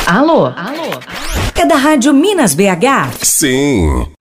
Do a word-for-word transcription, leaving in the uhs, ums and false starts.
Alô? Alô? É da Rádio Minas B H? Sim.